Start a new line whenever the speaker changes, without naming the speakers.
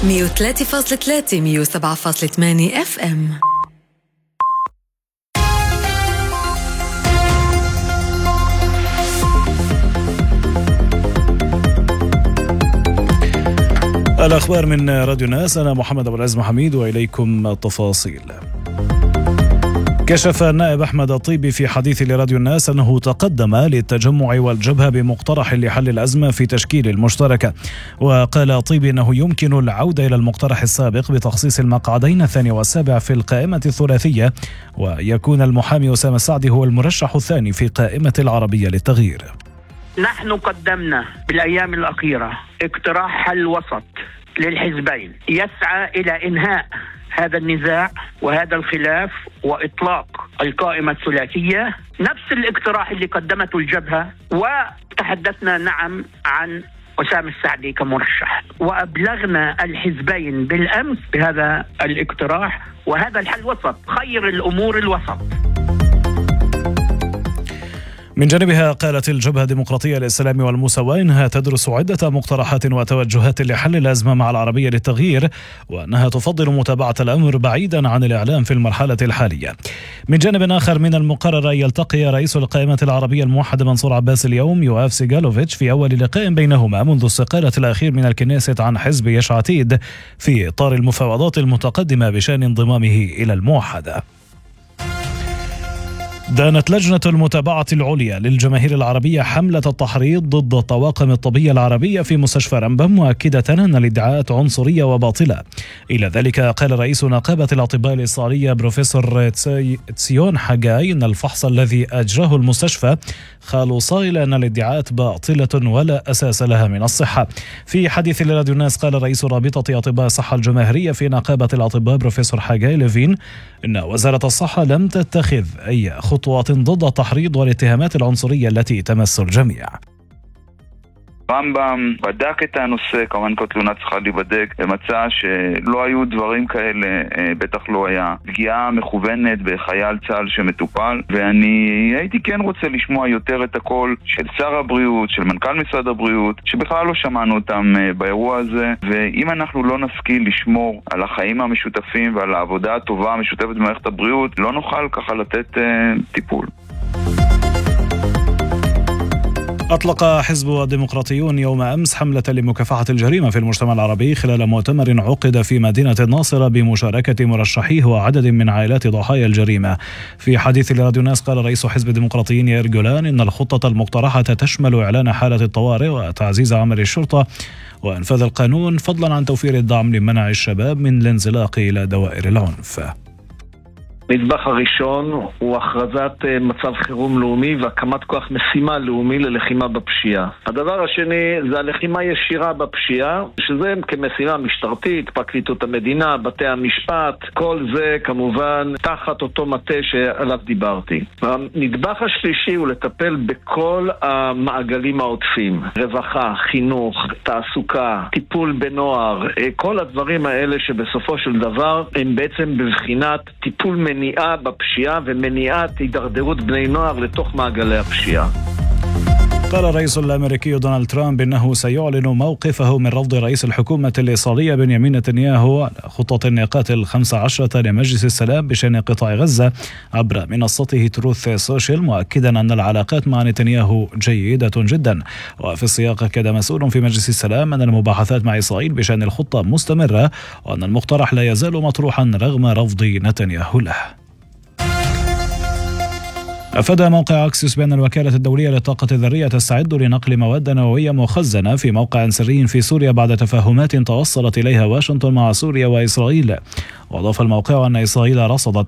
103.3 107.8 FM.
الأخبار من راديو الناس. أنا محمد أبو العز محميد وإليكم التفاصيل. كشف النائب أحمد الطيبي في حديث لراديو الناس أنه تقدم للتجمع والجبهة بمقترح لحل الأزمة في تشكيل المشتركة. وقال الطيبي أنه يمكن العودة إلى المقترح السابق بتخصيص المقعدين 2 و7 في القائمة الثلاثية، ويكون المحامي أسامة السعدي هو المرشح الثاني في قائمة العربية للتغيير.
نحن قدمنا بالأيام الأخيرة اقتراح حل وسط للحزبين يسعى إلى إنهاء هذا النزاع وهذا الخلاف وإطلاق القائمة الثلاثية، نفس الاقتراح اللي قدمته الجبهة، وتحدثنا نعم عن أسامة السعدي كمرشح، وأبلغنا الحزبين بالأمس بهذا الاقتراح وهذا الحل وسط، خير الأمور الوسط.
من جانبها قالت الجبهة الديمقراطية للسلام والمساواة إنها تدرس عدة مقترحات وتوجهات لحل الأزمة مع العربية للتغيير، وأنها تفضل متابعة الأمر بعيدا عن الإعلام في المرحلة الحالية. من جانب آخر، من المقرر أن يلتقي رئيس القائمة العربية الموحدة منصور عباس اليوم يواف سيغالوفيتش في أول لقاء بينهما منذ استقالة الأخير من الكنيست عن حزب يش عتيد في إطار المفاوضات المتقدمة بشأن انضمامه إلى الموحدة. دانت لجنة المتابعة العليا للجماهير العربية حملة التحريض ضد الطواقم الطبية العربية في مستشفى رمبم، مؤكدة أن الادعاءات عنصرية وباطلة. إلى ذلك قال رئيس نقابة الأطباء الإسرائيلية بروفيسور تسيون حجاي أن الفحص الذي أجراه المستشفى خالص إلى أن الادعاءات باطلة ولا أساس لها من الصحة. في حديث لراديو الناس قال رئيس رابطة أطباء الصحة الجماهيرية في نقابة الأطباء بروفيسور حجاي ليفين إن وزارة الصحة لم تتخذ أي خطوات ضد التحريض والاتهامات العنصرية التي تمس الجميع.
רמב"ם בדק את הנושא, כמובן כל תלונה צריכה להיבדק, ומצא שלא היו דברים כאלה, בטח לא היה פגיעה מכוונת בחייל צה"ל שמטופל, ואני הייתי כן רוצה לשמוע יותר את הקול של שר הבריאות, של מנכ"ל משרד הבריאות, שבכלל לא שמענו אותם באירוע הזה, ואם אנחנו לא נשכיל לשמור על החיים המשותפים ועל העבודה הטובה המשותפת במערכת הבריאות, לא נוכל ככה לתת טיפול.
أطلق حزب الديمقراطيون يوم أمس حملة لمكافحة الجريمة في المجتمع العربي خلال مؤتمر عقد في مدينة الناصرة بمشاركة مرشحيه وعدد من عائلات ضحايا الجريمة. في حديث لراديو الناس قال رئيس حزب الديمقراطيين يائر جولان إن الخطة المقترحة تشمل إعلان حالة الطوارئ وتعزيز عمل الشرطة وإنفاذ القانون، فضلا عن توفير الدعم لمنع الشباب من الانزلاق إلى دوائر العنف.
נדבך הראשון הוא הכרזת מצב חירום לאומי והקמת כוח משימה לאומי ללחימה בפשיעה. הדבר השני זה הלחימה ישירה בפשיעה, שזה כמשימה משטרתית, פרקליטות המדינה, בתי המשפט, כל זה כמובן תחת אותו מטה שעליו דיברתי. הנדבך השלישי הוא לטפל בכל המעגלים העוטפים, רווחה, חינוך, תעסוקה, טיפול בנוער, כל הדברים האלה שבסופו של דבר הם בעצם בבחינת טיפול מניעה בפשיעה ומניעת הידרדרות בני נוער לתוך מעגלי הפשיעה.
قال الرئيس الأمريكي دونالد ترامب إنه سيعلن موقفه من رفض رئيس الحكومة الإسرائيلية بنيامين نتنياهو على خطة النقاط 15 لمجلس السلام بشأن قطاع غزة عبر منصته تروث سوشيال، مؤكدا أن العلاقات مع نتنياهو جيدة جدا. وفي السياق أكد مسؤول في مجلس السلام أن المباحثات مع إسرائيل بشأن الخطة مستمرة، وأن المقترح لا يزال مطروحا رغم رفض نتنياهو له. أفاد موقع أكسيوس بأن الوكالة الدولية للطاقة الذرية تستعد لنقل مواد نووية مخزنة في موقع سري في سوريا بعد تفاهمات توصلت إليها واشنطن مع سوريا وإسرائيل. وأضاف الموقع أن إسرائيل رصدت